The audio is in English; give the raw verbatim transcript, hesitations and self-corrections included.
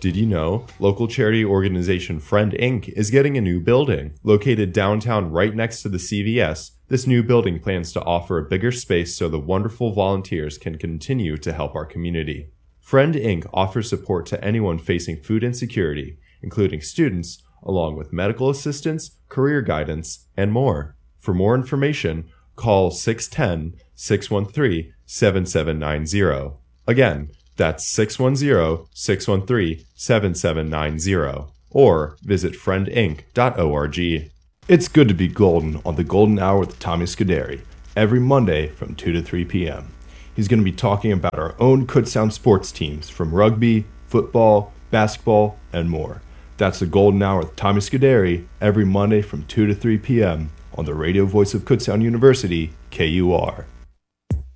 Did you know local charity organization Friend Incorporated is getting a new building? Located downtown right next to the C V S, this new building plans to offer a bigger space so the wonderful volunteers can continue to help our community. Friend Incorporated offers support to anyone facing food insecurity, including students, along with medical assistance, career guidance, and more. For more information, call six one zero, six one three, seven seven nine zero. Again, that's six one zero, six one three, seven seven nine zero. Or visit friend inc dot org. It's good to be golden on the Golden Hour with Tommy Scuderi, every Monday from two to three p.m. He's going to be talking about our own Kutztown sports teams from rugby, football, basketball, and more. That's the Golden Hour with Tommy Scuderi, every Monday from two to three p.m. on the radio voice of Kutztown University, K U R.